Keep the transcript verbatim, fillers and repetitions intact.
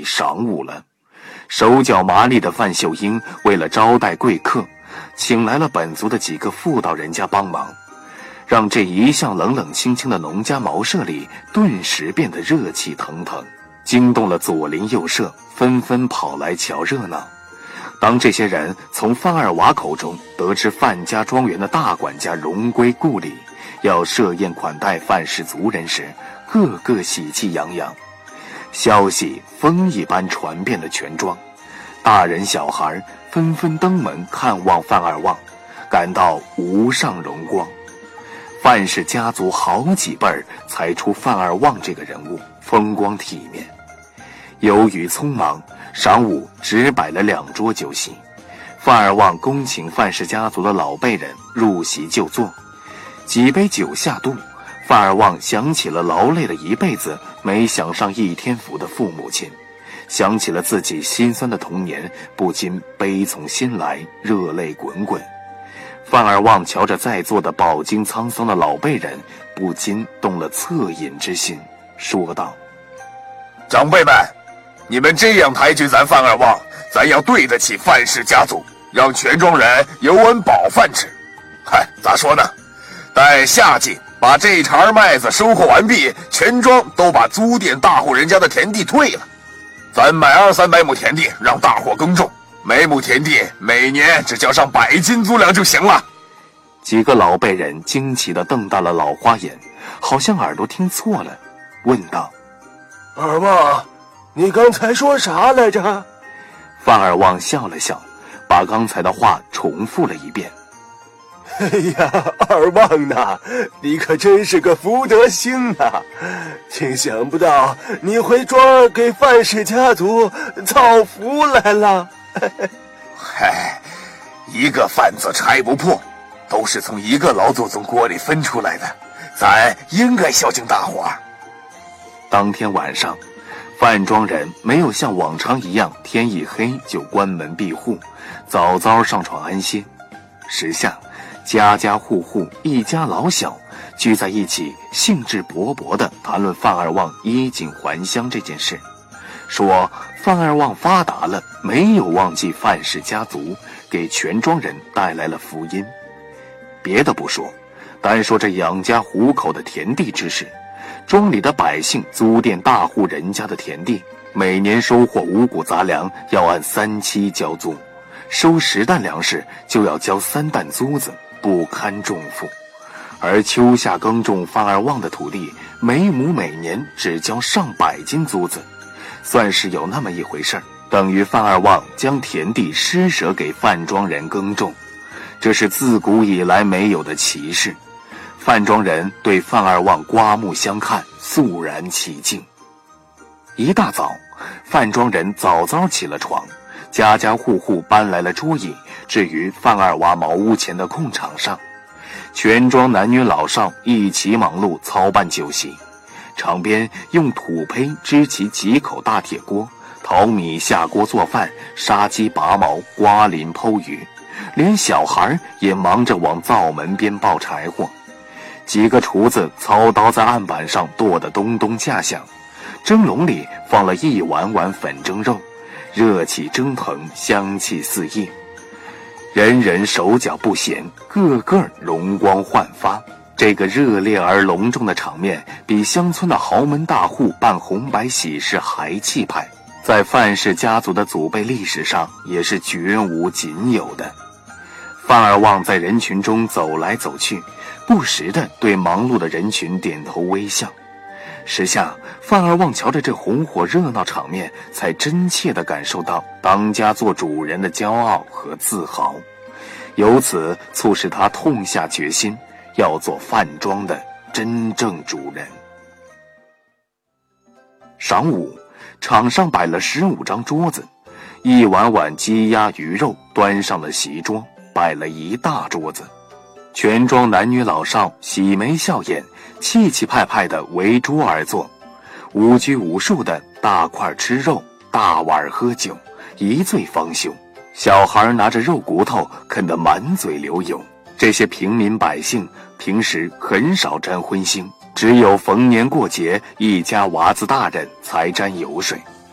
晌午了。手脚麻利的范秀英为了招待贵客，请来了本族的几个妇道人家帮忙，让这一向冷冷清清的农家茅舍里顿时变得热气腾腾，惊动了左邻右舍，纷纷跑来瞧热闹。当这些人从范二娃口中得知范家庄园的大管家荣归故里，要设宴款待范氏族人时，个个喜气洋洋。消息风一般传遍了全庄，大人小孩纷纷登门看望范二旺，感到无上荣光。范氏家族好几辈儿才出范二旺这个人物，风光体面。由于匆忙，晌午只摆了两桌酒席。范二旺恭请范氏家族的老辈人入席就坐，几杯酒下肚，范二旺想起了劳累了一辈子没享上一天福的父母亲，想起了自己心酸的童年，不禁悲从心来，热泪滚滚。范二旺瞧着在座的饱经沧桑的老辈人，不禁动了恻隐之心，说道： 长辈们，你们这样抬举咱范二旺，咱要对得起范氏家族，让全庄人有碗饱饭吃。嗨，咋说呢？待夏季把这茬麦子收获完毕，全庄都把租店大户人家的田地退了，咱买二三百亩田地让大伙耕种，每亩田地每年只交上百斤租粮就行了。 几个老辈人惊奇地瞪大了老花眼，好像耳朵听错了，问道： 二旺，你刚才说啥来着？ 范二旺笑了笑，把刚才的话重复了一遍。 哎呀，二旺呐，你可真是个福德星啊！竟想不到你回庄给范氏家族造福来了。 嗨，一个范字拆不破，都是从一个老祖宗锅里分出来的，咱应该孝敬大伙儿。 当天晚上，范庄人没有像往常一样天一黑就关门闭户，早早上床安歇。时下家家户户一家老小聚在一起，兴致勃勃地谈论范二旺衣锦还乡这件事，说范二旺发达了，没有忘记范氏家族，给全庄人带来了福音。别的不说，单说这养家糊口的田地之事，庄里的百姓租佃大户人家的田地，每年收获五谷杂粮要按三期交租，收十担粮食就要交三担租子，不堪重负。而秋夏耕种范二旺的土地，每亩每年只交上百斤租子，算是有那么一回事儿，等于范二旺将田地施舍给范庄人耕种，这是自古以来没有的奇事。范庄人对范二旺刮目相看，肃然起敬。一大早，范庄人早早起了床，家家户户搬来了桌椅，置于范二娃茅屋前的空场上。全庄男女老少一起忙碌操办酒席，场边用土坯支起几口大铁锅，淘米下锅做饭，杀鸡拔毛，刮鳞剖鱼，连小孩也忙着往灶门边抱柴火。几个厨子操刀在案板上剁得咚咚架响，蒸笼里放了一碗碗粉蒸肉，热气蒸腾，香气四溢，人人手脚不闲，个个容光焕发。这个热烈而隆重的场面，比乡村的豪门大户办红白喜事还气派，在范氏家族的祖辈历史上也是绝无仅有的。范二旺在人群中走来走去，不时地对忙碌的人群点头微笑。时下范二旺瞧着这红火热闹场面，才真切地感受到当家做主人的骄傲和自豪，由此促使他痛下决心，要做范庄的真正主人。晌午，场上摆了十五张桌子，一碗碗鸡鸭鱼肉端上了席桌，摆了一大桌子。全庄男女老少喜眉笑眼，气气派派地围桌而坐，无拘无束地大块吃肉，大碗喝酒，一醉方休。小孩拿着肉骨头啃得满嘴流油。这些平民百姓平时很少沾荤腥，只有逢年过节一家娃子大人才沾油水。